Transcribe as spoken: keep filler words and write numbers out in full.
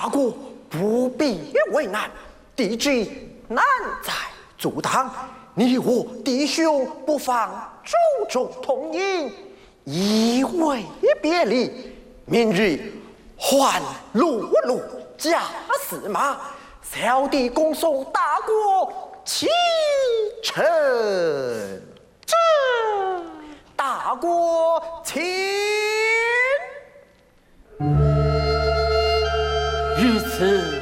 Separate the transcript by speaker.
Speaker 1: 大国不必为难，地质难在阻挡。你我弟兄不妨手中同饮，以为别离。明日换陆路驾司马，小弟恭送大国启程。这大国请。
Speaker 2: 如此。